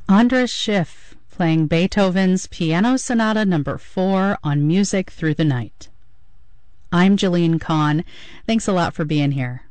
Andras Schiff playing Beethoven's Piano Sonata No. 4 on Music Through the Night. I'm Jillian Kahn. Thanks a lot for being here.